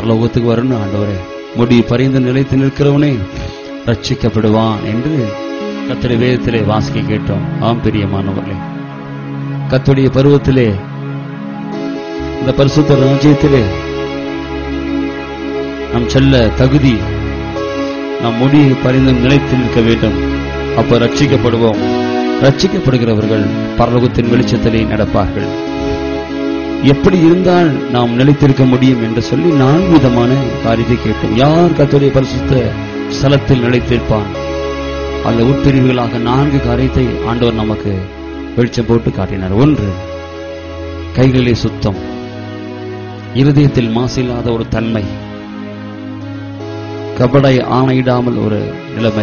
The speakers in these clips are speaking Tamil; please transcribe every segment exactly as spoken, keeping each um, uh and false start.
பரலோகத்துக்கு வரணும் ஆண்டவரே, முடி பரிந்து நிலைத்து நிற்கிறவனே ரட்சிக்கப்படுவான் என்று கர்த்தருடைய வேதத்திலே வாசிக்க கேட்டோம். ஆம் பிரியமானவர்களே, கர்த்தருடைய பருவத்திலே, இந்த பரிசுத்த ராஜ்யத்திலே நாம் செல்ல தகுதி, நாம் முடி பரிந்து நிலைத்து நிற்க வேண்டும். அப்ப ரட்சிக்கப்படுவோம். ரட்சிக்கப்படுகிறவர்கள் பரலோகத்தின் வெளிச்சத்திலே நடப்பார்கள். எப்படி இருந்தால் நாம் நிலைத்திருக்க முடியும் என்று சொல்லி நான்கு விதமான காரியத்தை கேட்டோம். யார் கர்த்தருடைய பரிசுத்த ஸ்தலத்தில் நிலைத்திருப்பான்? அந்த உட்பிரிவுகளாக நான்கு காரியத்தை ஆண்டவர் நமக்கு வெளிச்சம் போட்டு காட்டினார். ஒன்று, கைகளிலே சுத்தம், இருதயத்தில் மாசில்லாத ஒரு தன்மை, கபடை ஆணையிடாமல் ஒரு நிலைமை,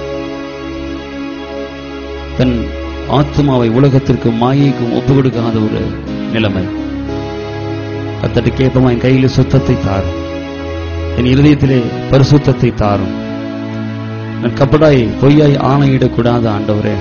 தன் ஆத்மாவை உலகத்திற்கும் மாயைக்கும் ஒப்புக் கொடுக்காத ஒரு நிலைமை. கர்த்தருக்கு கேட்போமா, என் கையிலே சுத்தத்தை தாரும், என் இருதயத்திலே பரிசுத்தத்தை தாரும், நான் கபடாய் பொய்யாய் ஆணையிடக்கூடாத ஆண்டவரே,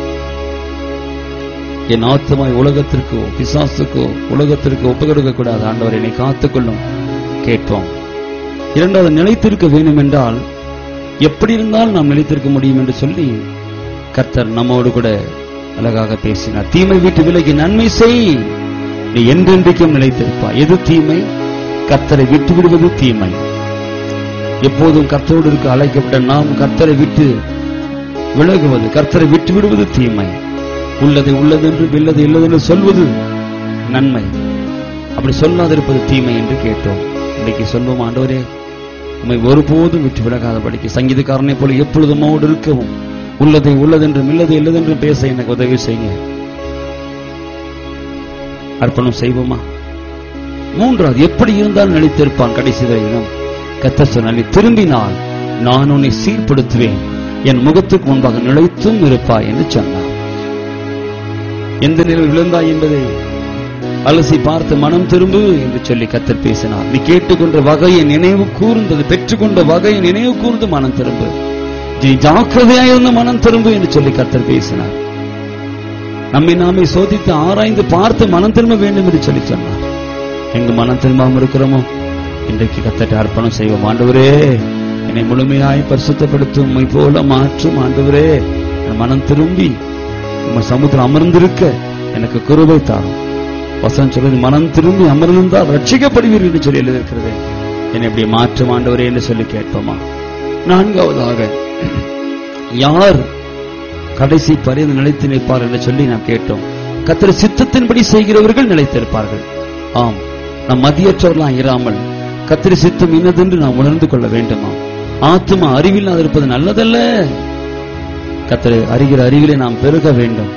என் ஆத்மாவை உலகத்திற்கோ பிசாசுக்கோ உலகத்திற்கு ஒப்புக் கொடுக்க கூடாது ஆண்டவரே, என்னை காத்துக்கொள்ளும் கேட்போம். இரண்டாவது, நிலைத்திருக்க வேண்டும் என்றால் எப்படி இருந்தால் நாம் நிலைத்திருக்க முடியும் என்று சொல்லி கர்த்தர் நம்மோடு கூட அழகாக பேசினார். தீமை விட்டு விலகி நன்மை செய், நீ என்றென்றைக்கும் நிலைத்திருப்பாய். எது தீமை? கர்த்தரை விட்டு விடுவது தீமை. எப்போதும் கர்த்தரோடு இருக்க அழைக்கப்பட்ட நாம் கர்த்தரை விட்டு விலகுவது, கர்த்தரை விட்டு விடுவது தீமை. உள்ளதை உள்ளது என்று இல்லது இல்லது என்று சொல்வது நன்மை. அப்படி சொல்லாதிருப்பது தீமை என்று கேட்டோம். இன்னைக்கு சொல்வோம், ஆண்டவரே உம்மை ஒருபோதும் விட்டு விலகாதபடிக்கு சங்கீதக்காரனை போல எப்பொழுதும் மோடு இருக்கவும், உள்ளதை உள்ளதென்றும் இல்லது இல்லதென்று பேச எனக்கு உதவி செய்யுங்க. அர்ப்பணம் செய்வோமா? மூன்றாவது, எப்படி இருந்தால் நிலைத்திருப்பான் கடைசி வரையிலும்? கர்த்தர் சொன்னார், திரும்பினால் நான் உன்னை சீர்படுத்துவேன், என் முகத்துக்கு முன்பாக நிலைத்தும் இருப்பாய் என்று சொன்னார். எந்த நிலையில் விழுந்தாய் என்பதை அலசி பார்த்து மனம் திரும்பு என்று சொல்லி கர்த்தர் பேசினார். நீ கேட்டுக்கொண்ட வகையை நினைவு கூர்ந்தது, பெற்றுக்கொண்ட வகையை நினைவு கூர்ந்து மனம் திரும்பு, நீ ஜாக்கிரதையாயிருந்த மனம் திரும்பு என்று சொல்லி கர்த்தர் பேசினார். நம்மை நாமே சோதித்து ஆராய்ந்து பார்த்து மனம் திரும்ப வேண்டும் என்று சொல்லி சொன்னார். எங்கு மனம் திரும்பாமல் இருக்கிறோமோ இன்றைக்கு கர்த்தருக்கு அர்ப்பணம் செய்வோம். ஆண்டவரே என்னை முழுமையாய் பரிசுத்தப்படுத்தும், உம்மை போல மாற்றும் ஆண்டவரே, மனம் திரும்பி உம்மை சமுத்திரம் அமர்ந்திருக்க எனக்கு கிருபை தாரும். வசனம் சொல்வது, மனம் திரும்பி அமர்ந்தால் ரட்சிக்கப்படுவீர்கள் என்று சொல்லி எழுதியிருக்கிறது. என்னை எப்படி மாற்றும் ஆண்டவரே என்று சொல்லி கேட்போமா? நான்காவதாக, யார் கடைசி பரிந்து நிலைத்து நிற்பார் என்று சொல்லி நாம் கேட்டோம். கர்த்தர் சித்தத்தின்படி செய்கிறவர்கள் நிலைத்திருப்பார்கள். ஆம், நாம் மதியற்றவர்களாக இராமல் கர்த்தர் சித்தம் இன்னதென்று நாம் உணர்ந்து கொள்ள வேண்டுமா? ஆத்துமா அறிவில்லாது இருப்பது நல்லதல்ல. கர்த்தரை அறிகிற அறிவிலே நாம் பெருக வேண்டும்.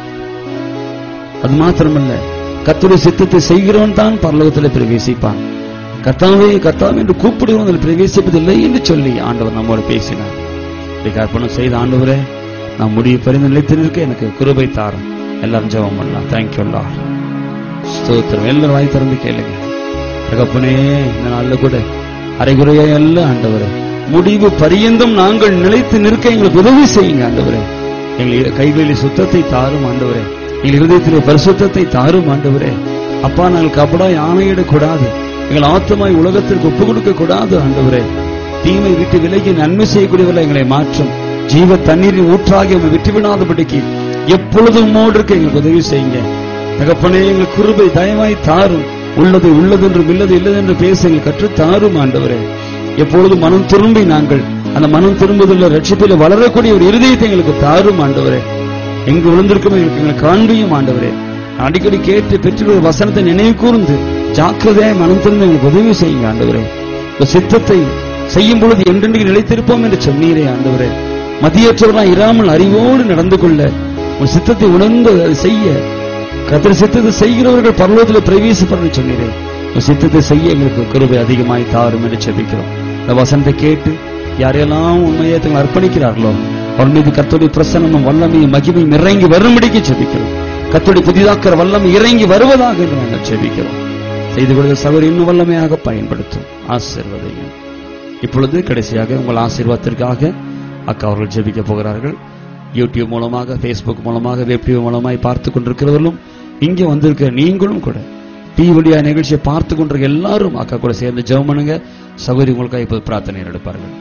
அது மாத்திரமல்ல, கர்த்தருடைய சித்தத்தை செய்கிறவன் தான் பரலோகத்தில் பிரவேசிப்பான். கர்த்தாவே கர்த்தாவே என்று கூப்பிடுவதில் பிரவேசிப்பதில்லை என்று சொல்லி ஆண்டவர் நம்மோடு பேசினார். அர்ப்பணம் செய்த ஆண்டவரே, நாம் முடிவு பரிந்து நிலைத்து நிற்க எனக்கு கிருபை தாரும். எல்லாரும் ஜெபம் பண்ணலாம். Thank you Lord. ஸ்தோத்திரம். எல்லாரும் வாய் திறந்து கேளுங்க. தகப்பனே, இந்த நாள்ல கூட அரைகுறையா அல்ல ஆண்டவரே, முடிவு பரியந்தம் நாங்கள் நிலைத்து நிற்க எங்களுக்கு உதவி செய்யுங்க ஆண்டவரே. எங்கள் கைகளில் சுத்தத்தை தாரும் ஆண்டவரே, எங்கள் இருதயத்திலே பரிசுத்தத்தை தாரும் ஆண்டவரே. அப்பா, நாங்கள் கபடாய் ஆணையிடக்கூடாது, எங்கள் ஆத்மாய் உலகத்திற்கு ஒப்புக் கொடுக்க கூடாது ஆண்டவரே. தீமை விட்டு விலகி நன்மை செய்யக்கூடியவர்கள் எங்களை மாற்றும். ஜீவ தண்ணீரின் ஊற்றாகி உங்களை விட்டுவிடாதபடிக்கு எப்பொழுதும் உம்மோடு இருக்க எங்களுக்கு உதவி செய்யுங்க தகப்பனே. எங்கள் கிருபை தயவாய் தாரும். உள்ளது உள்ளதென்றும் இல்லது இல்லதென்று பேச எங்கள் கற்று தாரும் ஆண்டவரே. எப்பொழுதும் மனம் திரும்பி நாங்கள் அந்த மனம் திரும்புவதில் ரட்சிப்பில் வளரக்கூடிய ஒரு இருதயத்தை எங்களுக்கு தாரும் ஆண்டவரே. எங்கு விழுந்திருக்கும் எங்களுக்கு எங்களை காண்பியும் ஆண்டவரே. அடிக்கடி கேட்டு பெற்று வசனத்தை நினைவு கூர்ந்து ஜாக்கிரதையாய் மனம் திரும்ப எங்களுக்கு உதவி செய்யுங்க ஆண்டவரே. சித்தத்தை செய்யும் பொழுது என்றென்றைக்கு நிலைத்திருப்போம் என்று சொன்னீரே ஆண்டவரே. மதியற்றவர்களாய் இராமல் அறிவோடு நடந்து கொள்ள, உன் சித்தத்தை உணர்ந்து அதை செய்ய, கர்த்தர் சித்தத்தை செய்கிறவர்கள் பரலோகத்தில் பிரவேசிப்பார்கள் சொன்னீரே. உன் சித்தத்தை செய்ய எங்களுக்கு கிருபை அதிகமாய் தாரும் என்று செபிக்கிறோம். இந்த வசனத்தை கேட்டு யாரெல்லாம் உண்மையை தங்களை அர்ப்பணிக்கிறார்களோ அவர் மீது கர்த்தருடைய பிரசன்னமும் வல்லமையும் மகிமையும் இறங்கி வரும்படிக்கு செபிக்கிறோம். கர்த்தருடைய புதிதாக்கிற வல்லமை இறங்கி வருவதாக என்று நாங்கள் செபிக்கிறோம். செய்து கொள்கிற சகோதரி இன்னும் வல்லமையாக பயன்படுத்தும். ஆசீர்வதியும். இப்பொழுது கடைசியாக உங்கள் ஆசீர்வாதத்திற்காக அக்கா அவர்கள் ஜெபிக்க போகிறார்கள். யூடியூப் மூலமாக, பேஸ்புக் மூலமாக, வெப் டிவி மூலமாய் பார்த்து கொண்டிருக்கிறவர்களும், இங்கே வந்திருக்கிற நீங்களும் கூட டிவியா நிகழ்ச்சியை பார்த்து கொண்டிருக்க எல்லாரும் அக்கா கூட சேர்ந்து ஜெபம் பண்ணுங்க. சகோதரி உங்களுக்காக இப்போது பிரார்த்தனை எடுப்பார்கள்.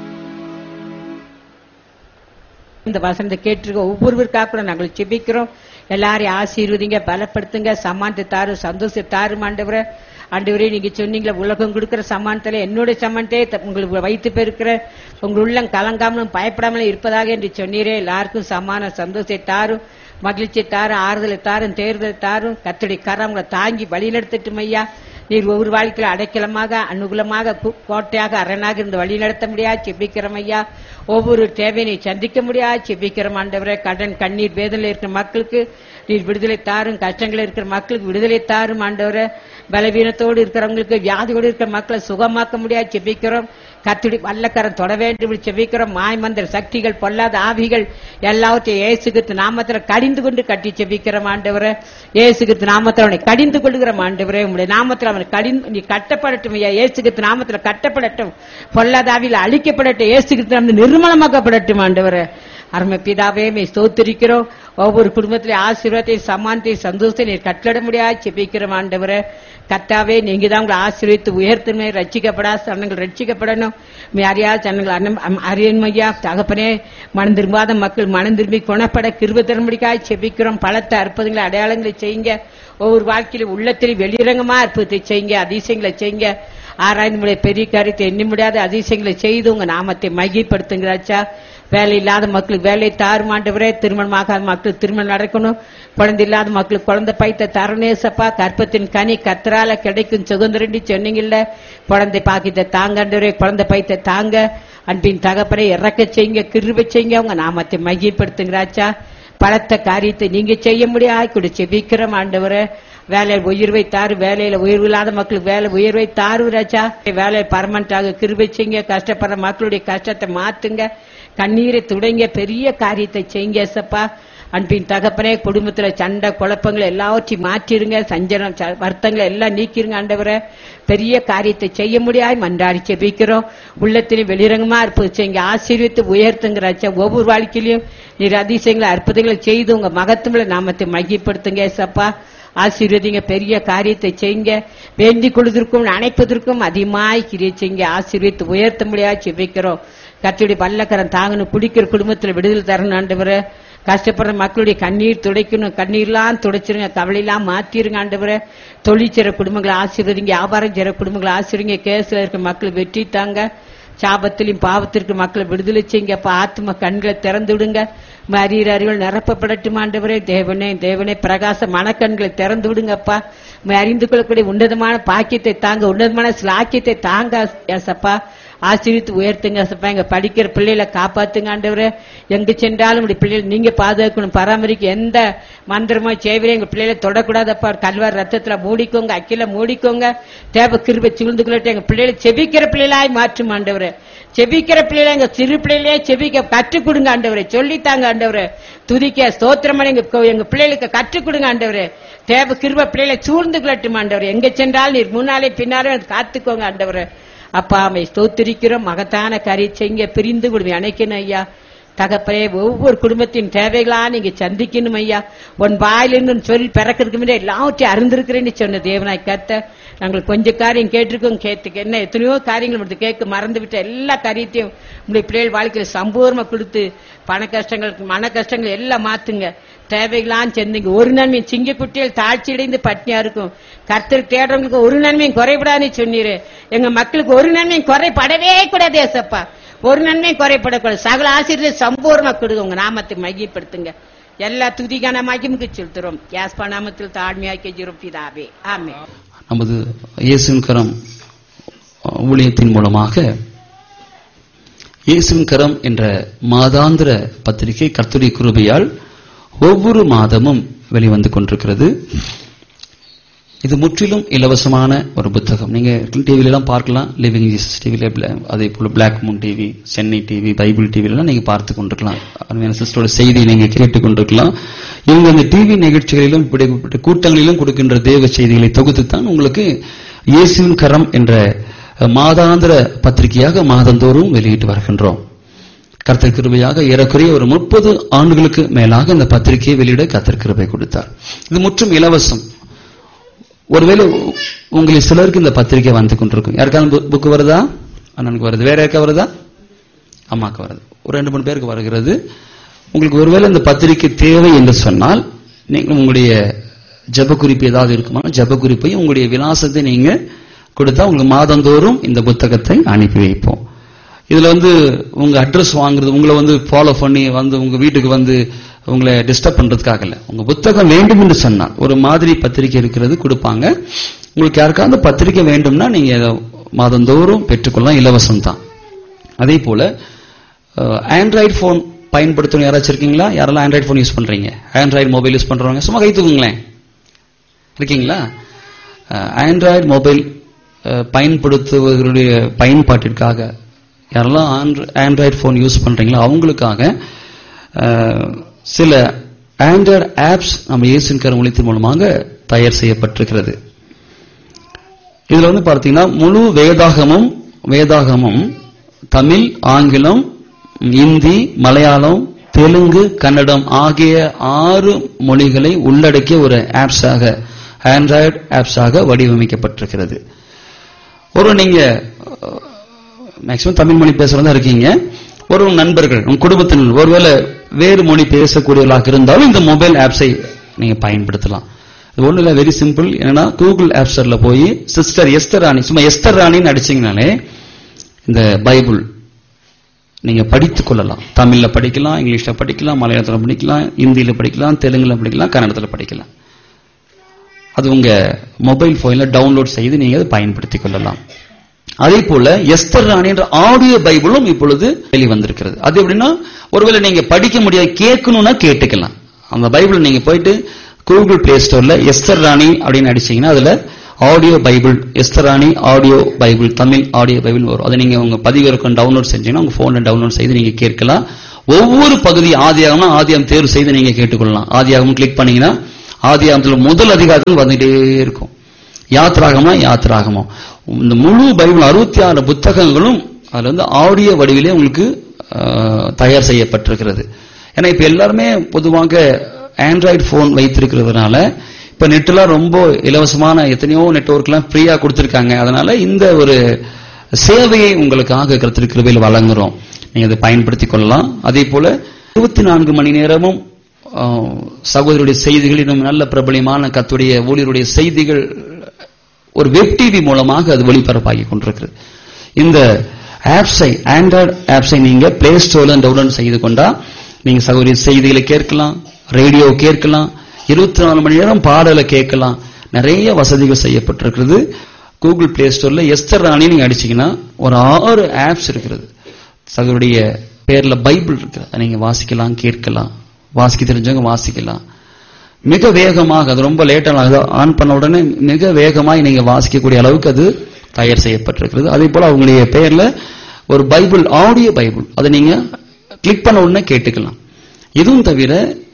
இந்த வசனத்தை கேட்டிருக்க ஒவ்வொருவருக்காக கூட நாங்கள் ஜெபிக்கிறோம். எல்லாரையும் ஆசீர்வதிங்க, பலப்படுத்துங்க, சமானத்தை தாரு, சந்தோஷத்தை தாரு. ஆண்டவரே ஆண்டவரே நீங்க சொன்னீங்களா, உலகம் கொடுக்கிற சமானத்துல என்னுடைய சமானத்தை உங்களுக்கு வைத்து பெருக்கிற உங்கள் உள்ளம் கலங்காமலும் பயப்படாமலும் இருப்பதாக என்று சொன்னீரே. எல்லாருக்கும் சமான சந்தோஷத்தை தாரும், மகிழ்ச்சியை தாரும், ஆறுதலை தாரும், தேர்தலை தாரும். கர்த்தருடைய கரங்களை தாங்கி வழிநடத்தட்டும் ஐயா. நீர் ஒவ்வொரு வாழ்க்கையில அடைக்கலமாக, அனுகூலமாக, கோட்டையாக, அரணாக இருந்து வழி நடத்த முடியாது செபிக்கிறோம் ஐயா. ஒவ்வொரு தேவையை சந்திக்க முடியாது செபிக்கிறோம் ஆண்டவரே. கடன் கண்ணீர் வேதனையில் இருக்கிற மக்களுக்கு நீர் விடுதலை தாரும், கஷ்டங்கள் இருக்கிற மக்களுக்கு விடுதலை தாரும் ஆண்டவரே. பலவீனத்தோடு இருக்கிறவங்களுக்கு, வியாதியோடு இருக்கிற மக்களை சுகமாக்க முடியாது செபிக்கிறோம். கர்த்தருடைய வல்லக்கரம் தொட வேண்டும் செபிக்கிறோம். மாய்மந்திர சக்திகள், பொல்லாத ஆவிகள் எல்லாவற்றையும் இயேசு கிறிஸ்து நாமத்தில் கடிந்து கொண்டு கட்டி செபிக்கிறோம் ஆண்டவரே. இயேசு கிறிஸ்து நாமத்தில் அவனை கடிந்து கொள்கிறோம் ஆண்டவரே. உங்களுடைய நாமத்தில் அவனை கடிந்து நீ கட்டப்படட்டும் ஐயா. இயேசு கிறிஸ்து நாமத்தில் கட்டப்படட்டும், பொல்லாத ஆவியில் அழிக்கப்படட்டும், இயேசு கிறிஸ்து நாமத்தில் நிர்மலமாக்கப்படட்டும் ஆண்டவரே. அருமை பிதாவே மே ஸ்தோத்திரிக்கிறோம். ஒவ்வொரு குடும்பத்திலே ஆசீர்வாதத்தை, சமானத்தை, சந்தோஷத்தை நீர் கட்டளட முடியாது செபிக்கிறோம் ஆண்டவரே. கர்த்தாவே நீங்க தான் உங்களை ஆசீர்வதித்து உயர்த்துமே. ரட்சிக்கப்படா சனங்கள் ரட்சிக்கப்படணும். அறியா சனங்கள் அறியன்மையா தகப்பனே. மனம் திரும்பாத மக்கள் மனம் திரும்பி குணப்பட கிருபை தரும்படிக்காய் செபிக்கிறோம். பலத்த அற்புதங்களை, அடையாளங்களை செய்யுங்க. ஒவ்வொரு வாழ்க்கையிலும் உள்ளத்தில் வெளிரங்கமா அற்புதத்தை செய்யுங்க, அதிசயங்களை செய்யுங்க. ஆராய்ந்து பெரிய காரியத்தை எண்ணி முடியாத அதிசயங்களை செய்து உங்க நாமத்தை மகிழ்படுத்துங்கிறாச்சா. வேலை இல்லாத மக்களுக்கு வேலை தாருமாண்டவரே. திருமணமாகாத மக்களுக்கு திருமணம் நடக்கணும். குழந்தை இல்லாத மக்களுக்கு குழந்தை பைத்த தரணேசப்பா. கற்பத்தின் கனி கத்தரால கிடைக்கும் சுதந்திரண்டி சொன்னீங்கல்ல. குழந்தை பாக்கித்த தாங்கண்டவரே, குழந்தை பைத்த தாங்க. அன்பின் தகப்பனை இறக்க செய்யுங்க, கிருபை செய்யுங்க. உங்க நாமத்தை மகிழ்படுத்துங்கிறாச்சா. பலத்த காரியத்தை நீங்க செய்ய முடியாது கூட செபிக்கிறோம் ஆண்டவரே. வேலையில் உயர்வை தாரு, வேலையில உயர்வு இல்லாத மக்களுக்கு வேலை உயர்வை தாரு ராஜா. வேலையை பர்மனண்டாக கிருபை செய்யுங்க. கஷ்டப்படுற மக்களுடைய கஷ்டத்தை மாத்துங்க, கண்ணீரை துடைங்க, பெரிய காரியத்தை செய்யுங்க சப்பா. அன்பின் தகப்பனே, குடும்பத்துல சண்டை குழப்பங்களை எல்லாவற்றையும் மாற்றிருங்க. சஞ்சலம் வருத்தங்களை எல்லாம் நீக்கிருங்க ஆண்டவரை. பெரிய காரியத்தை செய்ய முடியாது மன்றாடி செபிக்கிறோம். உள்ளத்திலையும் வெளிரங்கமா இருப்பது செய்யுங்க, ஆசீர்வித்து உயர்த்துங்கிறாச்சா. ஒவ்வொரு வாழ்க்கையிலையும் நீர் அதிசயங்களை அற்புதங்களை செய்து உங்க மகத்துவ நாமத்தை மகிழ்படுத்துங்க சப்பா. ஆசீர்வதிங்க, பெரிய காரியத்தை செய்யுங்க. வேண்டிக் கொள்வதற்கும் அணைப்பதற்கும் அதிகமாய் கிரியை செய்யுங்க. ஆசீர்வித்து உயர்த்த முடியாது செபிக்கிறோம். கர்த்தருடைய வல்லக்கரம் தாங்கணும். குடிக்கிற குடும்பத்துல விடுதலை தரணும் ஆண்டவரை. கஷ்டப்படுற மக்களுடைய கண்ணீர் துடைக்கணும், கண்ணீர்லாம் துடைச்சிருங்க, கவலையெல்லாம் மாத்திருங்க ஆண்டவரை. தொழில் செய்ற குடும்பங்களை ஆசீர்வதிங்க, வியாபாரம் செய்ற குடும்பங்களை ஆசீர்வதிங்க. கேஸ்ல இருக்க மக்கள் வெற்றி தாங்க. சாபத்திலையும் பாவத்திற்கு மக்களை விடுதலை செய்யுங்க. ஆத்ம கண்களை திறந்து விடுங்க. அறிகிற அறிவுகள் நிரப்பப்படட்டும் ஆண்டவரே. தேவனே தேவனே பிரகாச மனக்கண்களை திறந்து விடுங்கப்பா. அறிந்து கொள்ளக்கூடிய உன்னதமான பாக்கியத்தை தாங்க, உன்னதமான சிலாக்கியத்தை தாங்க ஏசப்பா. ஆசீர்வித்து உயர்த்துங்க சப்பா. எங்க படிக்கிற பிள்ளைகளை காப்பாத்துங்க ஆண்டவரே. எங்க சென்றாலும் உடைய பிள்ளைகள் நீங்க பாதுகாக்கணும், பராமரிக்க. எந்த மந்திரமோ சேவையில எங்க பிள்ளைகளை தொடக்கூடாதப்பா. கல்வார் ரத்தத்துல மூடிக்கோங்க, அக்கில மூடிக்கோங்க. தேவ கிருபை சூழ்ந்து கொள்ளட்டும். எங்க பிள்ளைகளை செபிக்கிற பிள்ளைகளாய் மாற்றும் ஆண்டவரே. செபிக்கிற பிள்ளைகளை எங்க சிறு பிள்ளைகளே செபிக்க கற்றுக் கொடுங்க ஆண்டவரே. சொல்லித்தாங்க ஆண்டவரே. துதிக்க ஸ்தோத்திரம் எங்க எங்க பிள்ளைகளுக்கு கற்றுக் கொடுங்க ஆண்டவரே. தேவ கிருபை பிள்ளைகளை சூழ்ந்து கொள்ளட்டும் ஆண்டவரே. எங்க சென்றாலும் நீர் முன்னாலே பின்னாலே காத்துக்கோங்க ஆண்டவரே. அப்பா அம்மை ஸ்தோத்திரிக்கிறோம். மகத்தான காரியம் செய்யுங்க. பிரிந்து குடும்பம் அணைக்கணும் ஐயா. தகப்பனே, ஒவ்வொரு குடும்பத்தின் தேவைகளா நீங்க சந்திக்கணும் ஐயா. உன் வாயிலிருந்து சொல்லி பிறக்கிறதுக்கு முன்னே எல்லாவற்றையும் அறிந்திருக்கிறேன்னு சொன்ன தேவனாய் கத்த. நாங்கள் கொஞ்சம் காரியம் கேட்டிருக்கோம். கேட்டுக்க என்ன எத்தனையோ காரியங்கள் மட்டும் கேட்க மறந்து விட்ட எல்லா காரியத்தையும் உங்களுடைய பிள்ளைகள் வாழ்க்கையில சம்பூர்ணமா கொடுத்து பண கஷ்டங்கள் மன கஷ்டங்கள் எல்லாம் மாத்துங்க. தேவைகளாம் சென்றுங்க. ஒரு நன்மையும் சிங்க குட்டிகள் தாழ்ச்சி அடைந்து பட்னியா இருக்கும். கர்த்தர் தேடுறவங்களுக்கு ஒரு நன்மையும் குறைபடாதுன்னு சொன்னீரு. எங்க மக்களுக்கு ஒரு நன்மையும் குறைபடவே கூடாது ஏசப்பா. ஒரு நன்மையும் குறைபடக்கூடாது. சகல ஆசீர்வாதம் சம்பூர்ணமா கொடுங்க. உங்க நாமத்தை மகிழ்படுத்துங்க. எல்லா துதிக்கான மகிமுக்கு செலுத்துறோம். யாஸ்பா நாமத்தில் தாழ்மையாக்கி ஜீரும் பிதாவே, ஆமென். நமது இயேசுவின் கரம் ஊழியத்தின் மூலமாக இயேசுவின் கரம் என்ற மாதாந்திர பத்திரிகை கர்த்தருடைய கிருபையால் ஒவ்வொரு மாதமும் வெளிவந்து கொண்டிருக்கிறது. இது முற்றிலும் இலவசமான ஒரு புத்தகம். நீங்க டிவில எல்லாம் பார்க்கலாம். லிவிங் ஜீசஸ் டிவில, அதே போல black Moon TV, Chennai TV, Bible TV எல்லாம் நீங்க பார்த்து கொண்டிருக்கலாம். அருமையான சிஸ்டரோட செய்தியை நீங்க கேட்டுக் கொண்டிருக்கலாம். இவங்க அந்த டிவி நிகழ்ச்சிகளிலும் இப்படிப்பட்ட கூட்டங்களிலும் கொடுக்கின்ற தேவ செய்திகளை தொகுத்துத்தான் உங்களுக்கு இயேசுவின் கரம் என்ற மாதாந்திர பத்திரிகையாக மாதந்தோறும் வெளியிட்டு வருகின்றோம். கர்த்தர் கிருபையாக ஏறக்குறைய ஒரு முப்பது ஆண்டுகளுக்கு மேலாக இந்த பத்திரிகையை வெளியிட கர்த்தர் கிருபை கொடுத்தார். இது முற்றும் இலவசம். ஒருவேளை உங்களுக்கு சிலருக்கு இந்த பத்திரிக்கை வந்து கொண்டிருக்கும். யாருக்காவது புக்கு வருதா? அண்ணனுக்கு வருது. வேற யாருக்கா வருதா? அம்மாக்கு வருது. ஒரு ரெண்டு மூணு பேருக்கு வருகிறது. உங்களுக்கு ஒருவேளை இந்த பத்திரிக்கை தேவை என்று சொன்னால் நீங்கள் உங்களுடைய ஜப குறிப்பு ஏதாவது இருக்குமா, ஜப குறிப்பையும் உங்களுடைய விலாசத்தை நீங்க கொடுத்தா உங்களுக்கு மாதந்தோறும் இந்த புத்தகத்தை அனுப்பி வைப்போம். இதுல வந்து உங்க அட்ரஸ் வாங்குறது, உங்களை வந்து ஃபாலோ பண்ணி வந்து உங்க வீட்டுக்கு வந்து உங்களை டிஸ்டர்ப் பண்றதுக்காக இல்ல. உங்க புத்தகம் வேண்டும் என்று சொன்னால் ஒரு மாதிரி பத்திரிகை இருக்கிறது கொடுப்பாங்க. உங்களுக்கு யாருக்காவது பத்திரிகை வேண்டும்னா நீங்க மாதந்தோறும் பெற்றுக்கொள்ளலாம், இலவசம் தான். அதே போல ஆண்ட்ராய்டு போன் பயன்படுத்தணும் யாராச்சும் இருக்கீங்களா? யாரெல்லாம் ஆண்ட்ராய்டு போன் யூஸ் பண்றீங்க? ஆண்ட்ராய்டு மொபைல் யூஸ் பண்றவங்க சும்மா கை தூக்குங்களேன். இருக்கீங்களா? ஆண்ட்ராய்டு மொபைல் பயன்படுத்துவதற்குரிய பயன்பாட்டிற்காக யாரெல்லாம் ஆண்ட்ராய்டு போன் யூஸ் பண்றீங்களோ அவங்களுக்காக சில ஆண்ட்ராய்டு ஆப்ஸ் நம்ம இயேசுவின் கரம் ஊழியத்தின் மூலமாக தயார் செய்யப்பட்டிருக்கிறது. இதுல வந்து பார்த்தீங்கன்னா முழு வேதாகமும் வேதாகமும் தமிழ், ஆங்கிலம், இந்தி, மலையாளம், தெலுங்கு, கன்னடம் ஆகிய ஆறு மொழிகளை உள்ளடக்கிய ஒரு ஆப்ஸாக ஆண்ட்ராய்டு ஆப்ஸாக வடிவமைக்கப்பட்டிருக்கிறது. ஒரு நீங்க மேக்சிமம் தமிழ் மொழி பேசுறதா இருக்கீங்க, ஒரு நண்பர்கள் உங்க குடும்பத்தினர் ஒருவேளை வேறு மொழி பேசக்கூடியவர்களாக இருந்தாலும் இந்த மொபைல் ஆப்ஸை நீங்க பயன்படுத்தலாம். இது ஒண்ணு இல்ல, வெரி சிம்பிள். என்னன்னா கூகுள் ஆப் ஸ்டோர்ல போய் சிஸ்டர் எஸ்தர் ராணி, சும்மா எஸ்தர் ராணின்னு அடிச்சீங்கனாலே இந்த பைபிள் நீங்க படித்துக் கொள்ளலாம். தமிழ்ல படிக்கலாம், இங்கிலீஷ்ல படிக்கலாம், மலையாளத்துல படிக்கலாம், இந்தியில படிக்கலாம், தெலுங்குல படிக்கலாம், கன்னடத்துல படிக்கலாம். அது உங்க மொபைல் போன்ல டவுன்லோட் செய்து நீங்க அதை பயன்படுத்திக் கொள்ளலாம். அதே போல எஸ்தர் ராணி என்ற ஆடியோ பைபிளும் இப்பொழுது வெளிவந்திருக்கிறது. அது எப்படின்னா ஒருவேளை நீங்க படிக்க முடியாது கேட்கணும்னா கேட்டுக்கலாம். அந்த பைபிள் நீங்க போயிட்டு கூகுள் பிளே ஸ்டோர்ல எஸ்தர் ராணி அப்படின்னு அடிச்சீங்கன்னா அதுல ஆடியோ பைபிள், எஸ்தர் ராணி audio Bible, Tamil audio Bible வரும். அதை நீங்க உங்க பதிவிறக்கம் டவுன்லோட் செஞ்சீங்கன்னா உங்க போன்ல டவுன்லோட் செய்து நீங்க கேட்கலாம். ஒவ்வொரு பகுதி ஆதியாகம்னா ஆதியாகம் தேர்வு செய்து நீங்க கேட்டுக்கொள்ளலாம். ஆதியாகம் கிளிக் பண்ணீங்கன்னா ஆதியாகத்துல முதல் அதிகாரத்தில் வந்துட்டே இருக்கும். யாத்ராகமா யாத்ராகமோ இந்த முழு பைபிள் அறுபத்தி ஆறு புத்தகங்களும் அதுல வந்து ஆடியோ வடிவிலே உங்களுக்கு தயார் செய்யப்பட்டிருக்கிறது. ஏன்னா இப்ப எல்லாருமே பொதுவாக ஆண்ட்ராய்டு போன் வைத்திருக்கிறதுனால இப்ப நெட்லாம் ரொம்ப இலவசமான எத்தனையோ நெட்வொர்க் எல்லாம் ஃப்ரீயா கொடுத்திருக்காங்க. அதனால இந்த ஒரு சேவையை உங்களுக்காக கர்த்தர் கிருபையில் வழங்குறோம். நீங்க அதை பயன்படுத்திக் கொள்ளலாம். அதே போல இருபத்தி நான்கு மணி நேரமும் சகோதரருடைய செய்திகள், இன்னும் நல்ல பிரபலியமான கர்த்தருடைய ஊழியருடைய செய்திகள் ஒரு வெப் டிவி மூலமாக அது ஒளிபரப்பாகி கொண்டிருக்கிறது. இந்த ஆப்ஸை ஆண்ட்ராய்டு ஆப்ஸை நீங்க பிளே ஸ்டோர்ல டவுன்லோட் செய்து கொண்டா நீங்க சகோதரி செய்திகளை கேட்கலாம், ரேடியோ கேட்கலாம், இருபத்தி நாலு மணி நேரம் பாடலை கேட்கலாம். நிறைய வசதிகள் செய்யப்பட்டிருக்கிறது. கூகுள் பிளே ஸ்டோர்ல எஸ்தர் ராணி நீங்க அடிச்சீங்கன்னா ஒரு ஆறு ஆப்ஸ் இருக்கிறது. சகோதரிய பேர்ல பைபிள் இருக்கு, அதை நீங்க வாசிக்கலாம், கேட்கலாம். வாசிக்க தெரிஞ்சவங்க வாசிக்கலாம். மிக வேகமாக, அது ரொம்ப லேட்டாக ஆன் பண்ண உடனே மிக வேகமாக நீங்க வாசிக்கக்கூடிய அளவுக்கு அது தயார் செய்யப்பட்டிருக்கிறது. அதே போல அவங்களுடைய பெயர்ல ஒரு பைபிள் ஆடியோ பைபிள், அதை நீங்க கிளிக் பண்ண உடனே கேட்டுக்கலாம். இதுவும் தவிர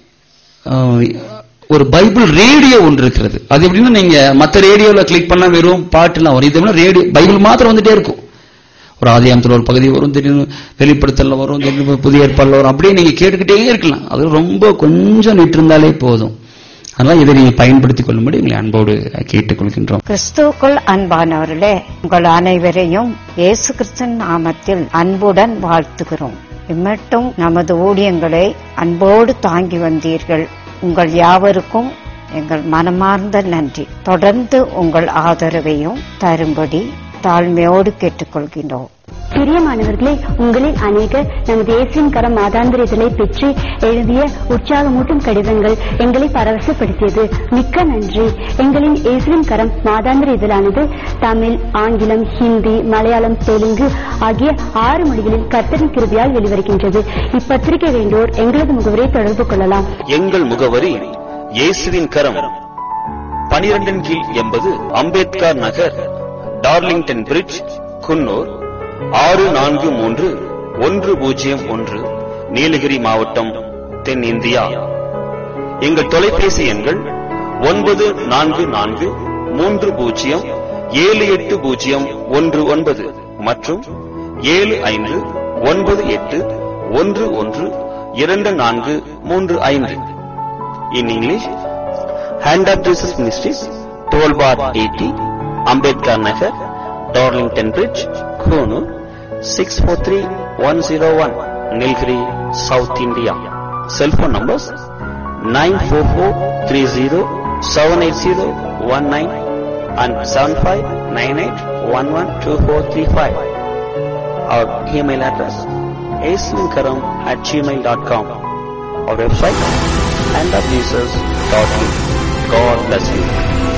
ஒரு பைபிள் ரேடியோ ஒன்று இருக்கிறது. அது எப்படின்னா நீங்க மற்ற ரேடியோல கிளிக் பண்ணா வெறும் பாட்டுலாம் வரும். இது ரேடியோ பைபிள் மாத்திரம் வந்துட்டே இருக்கும். ஒரு ஆதியாகமத்துல ஒரு பகுதி வரும், திடீர்னு வெளிப்படுத்தல வரும், திடீர்னு புதிய ஏற்பாடுல வரும். அப்படியே நீங்க கேட்டுக்கிட்டே இருக்கலாம். அது ரொம்ப கொஞ்சம் நிட்டு இருந்தாலே போதும். அதனால இதை நீங்க பயன்படுத்திக் கொள்ளும்படி உங்களை அன்போடு கேட்டுக்கொள்கின்றோம். கிறிஸ்துவுக்குள் அன்பானவர்களே, உங்கள் அனைவரையும் இயேசு கிறிஸ்துவின் நாமத்தில் அன்புடன் வாழ்த்துகிறோம். இம்மட்டும் நமது ஊழியங்களை அன்போடு தாங்கி வந்தீர்கள். உங்கள் யாவருக்கும் எங்கள் மனமார்ந்த நன்றி. தொடர்ந்து உங்கள் ஆதரவையும் தரும்படி தாழ்மையோடு கேட்டுக்கொள்கின்றோம். பிரியமானவர்களே, உங்களில் அநேகர் நமது இயேசுவின் கரம் மாதாந்திர இதழை பெற்று எழுதிய உற்சாகமூட்டும் கடிதங்கள் எங்களை பரவசப்படுத்தியது. மிக்க நன்றி. எங்களின் இயேசுவின் கரம் மாதாந்திர இதழானது தமிழ், ஆங்கிலம், ஹிந்தி, மலையாளம், தெலுங்கு ஆகிய ஆறு மொழிகளில் கர்த்தரின் கிருபையால் வெளிவருகின்றது. இப்பத்திரிகை வேண்டோர் எங்களது முகவரியை தொடர்பு கொள்ளலாம். எங்கள் முகவரி இயேசுவின் கரம், பனிரெண்டின் கீழ் எண்பது அம்பேத்கர் நகர், டார்லிங்டன் பிரிட்ஜ், குன்னூர் ஆறு நான்கு மூன்று ஒன்று பூஜ்ஜியம் ஒன்று, நீலகிரி மாவட்டம், தென்னிந்தியா. எங்கள் தொலைபேசி எண்கள் ஒன்பது நான்கு நான்கு மூன்று பூஜ்ஜியம் ஏழு எட்டு பூஜ்ஜியம் ஒன்று ஒன்பது மற்றும் ஏழு ஐந்து ஒன்பது எட்டு ஒன்று ஒன்று இரண்டு நான்கு மூன்று ஐந்து. In English, Hand of Jesus Ministries, twelve bar eighty, Ambedkar Nagar, Darlington Bridge, Konoor, six four three one zero one, Nilgiri, South India. Cell phone numbers nine four four three zero seven eight zero one nine and seven five nine eight one one two four three five. Our email address aislinkaram at gmail dot com. Our website and of Jesus dot in. God bless you.